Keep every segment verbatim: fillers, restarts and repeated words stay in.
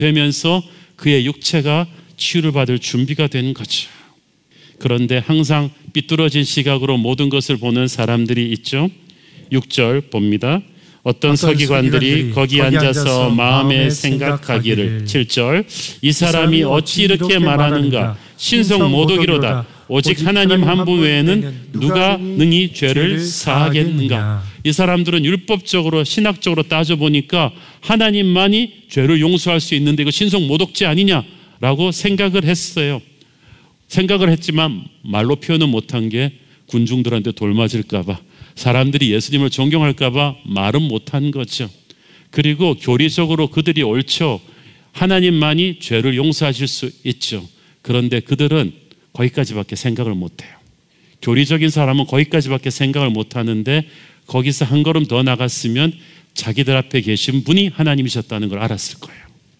되면서 그의 육체가 치유를 받을 준비가 된 거죠. 그런데 항상 삐뚤어진 시각으로 모든 것을 보는 사람들이 있죠. 육 절 봅니다. 어떤, 어떤 서기관들이, 서기관들이 거기, 거기 앉아서, 앉아서 마음에 생각하기를. 칠 절 이 사람이 어찌 이렇게 말하는가? 신성 모독이로다. 오직 하나님 한 분 외에는 누가 능히 죄를 사하겠는가? 이 사람들은 율법적으로 신학적으로 따져보니까 하나님만이 죄를 용서할 수 있는데 이거 신성 모독죄 아니냐라고 생각을 했어요. 생각을 했지만 말로 표현은 못한 게 군중들한테 돌맞을까 봐, 사람들이 예수님을 존경할까 봐 말은 못한 거죠. 그리고 교리적으로 그들이 옳죠. 하나님만이 죄를 용서하실 수 있죠. 그런데 그들은 거기까지밖에 생각을 못해요. 교리적인 사람은 거기까지밖에 생각을 못하는데 거기서 한 걸음 더 나갔으면 자기들 앞에 계신 분이 하나님이셨다는 걸 알았을 거예요.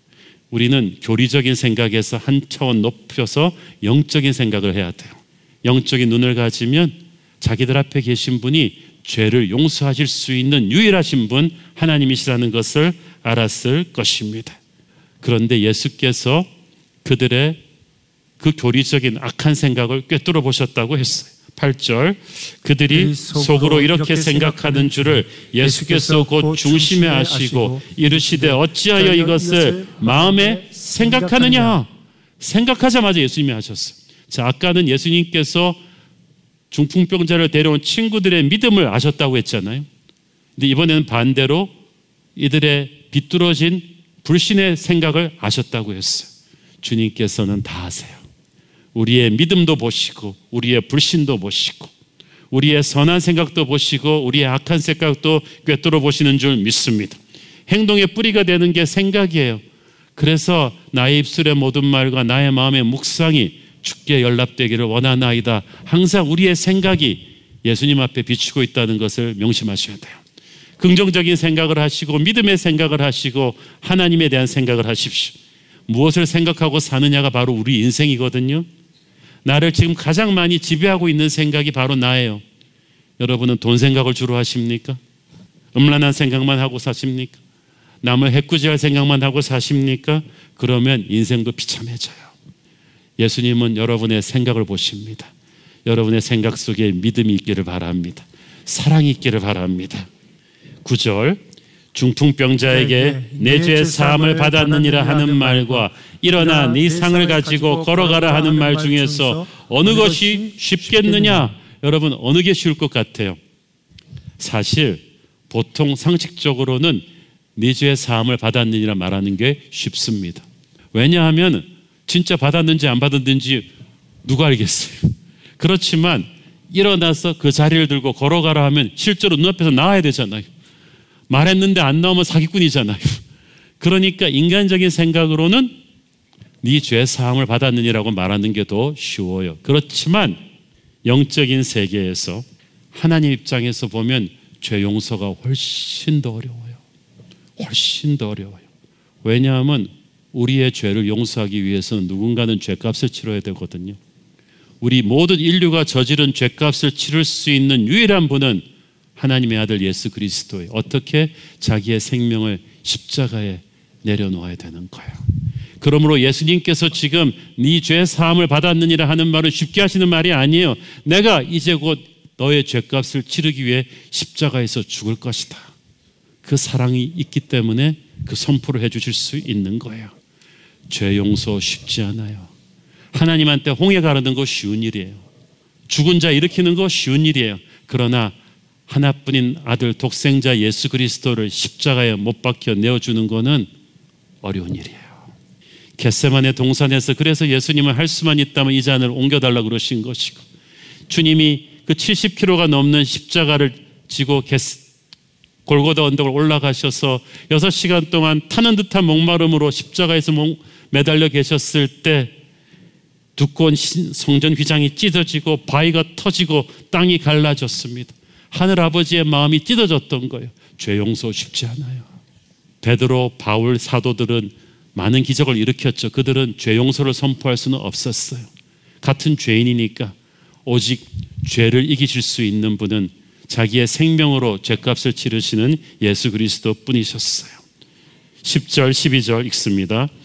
우리는 교리적인 생각에서 한 차원 높여서 영적인 생각을 해야 돼요. 영적인 눈을 가지면 자기들 앞에 계신 분이 죄를 용서하실 수 있는 유일하신 분 하나님이시라는 것을 알았을 것입니다. 그런데 예수께서 그들의 그 교리적인 악한 생각을 꿰뚫어 보셨다고 했어요. 팔 절 그들이 속으로 이렇게 생각하는 줄을 예수께서 곧 중심에 아시고 이르시되 어찌하여 이것을 마음에 생각하느냐. 생각하자마자 예수님이 하셨어요. 자, 아까는 예수님께서 중풍병자를 데려온 친구들의 믿음을 아셨다고 했잖아요. 근데 이번에는 반대로 이들의 비뚤어진 불신의 생각을 아셨다고 했어요. 주님께서는 다 아세요. 우리의 믿음도 보시고 우리의 불신도 보시고 우리의 선한 생각도 보시고 우리의 악한 생각도 꿰뚫어 보시는 줄 믿습니다. 행동의 뿌리가 되는 게 생각이에요. 그래서 나의 입술의 모든 말과 나의 마음의 묵상이 주께 연락되기를 원하나이다. 항상 우리의 생각이 예수님 앞에 비추고 있다는 것을 명심하셔야 돼요. 긍정적인 생각을 하시고 믿음의 생각을 하시고 하나님에 대한 생각을 하십시오. 무엇을 생각하고 사느냐가 바로 우리 인생이거든요. 나를 지금 가장 많이 지배하고 있는 생각이 바로 나예요. 여러분은 돈 생각을 주로 하십니까? 음란한 생각만 하고 사십니까? 남을 해코지할 생각만 하고 사십니까? 그러면 인생도 비참해져요. 예수님은 여러분의 생각을 보십니다. 여러분의 생각 속에 믿음이 있기를 바랍니다. 사랑이 있기를 바랍니다. 구 절 중풍병자에게 내 죄 사함을 받았느니라 하는 말과 일어나 네 상을 가지고 걸어가라 하는 말 중에서 어느 것이 쉽겠느냐? 여러분, 어느 게 쉬울 것 같아요? 사실 보통 상식적으로는 네 죄 사함을 받았느니라 말하는 게 쉽습니다. 왜냐하면 진짜 받았는지 안 받았는지 누가 알겠어요? 그렇지만 일어나서 그 자리를 들고 걸어가라 하면 실제로 눈앞에서 나와야 되잖아요. 말했는데 안 나오면 사기꾼이잖아요. 그러니까 인간적인 생각으로는 네 죄 사함을 받았느니라고 말하는 게 더 쉬워요. 그렇지만 영적인 세계에서 하나님 입장에서 보면 죄 용서가 훨씬 더 어려워요. 훨씬 더 어려워요. 왜냐하면 우리의 죄를 용서하기 위해서는 누군가는 죄값을 치러야 되거든요. 우리 모든 인류가 저지른 죄값을 치를 수 있는 유일한 분은 하나님의 아들 예수 그리스도예요. 어떻게? 자기의 생명을 십자가에 내려놓아야 되는 거예요. 그러므로 예수님께서 지금 네 죄 사함을 받았느니라 하는 말은 쉽게 하시는 말이 아니에요. 내가 이제 곧 너의 죄값을 치르기 위해 십자가에서 죽을 것이다. 그 사랑이 있기 때문에 그 선포를 해주실 수 있는 거예요. 죄 용서 쉽지 않아요. 하나님한테 홍해 가르는 거 쉬운 일이에요. 죽은 자 일으키는 거 쉬운 일이에요. 그러나 하나뿐인 아들 독생자 예수 그리스도를 십자가에 못 박혀 내어주는 것은 어려운 일이에요. 겟세마네 동산에서 그래서 예수님은 할 수만 있다면 이 잔을 옮겨달라고 그러신 것이고, 주님이 그 칠십 킬로그램가 넘는 십자가를 지고 골고다 언덕을 올라가셔서 여섯 시간 동안 타는 듯한 목마름으로 십자가에서 매달려 계셨을 때 두꺼운 성전 휘장이 찢어지고 바위가 터지고 땅이 갈라졌습니다. 하늘아버지의 마음이 찢어졌던 거예요. 죄 용서 쉽지 않아요. 베드로, 바울, 사도들은 많은 기적을 일으켰죠. 그들은 죄 용서를 선포할 수는 없었어요. 같은 죄인이니까. 오직 죄를 이기실 수 있는 분은 자기의 생명으로 죄값을 치르시는 예수 그리스도 뿐이셨어요. 십 절 십이 절 읽습니다.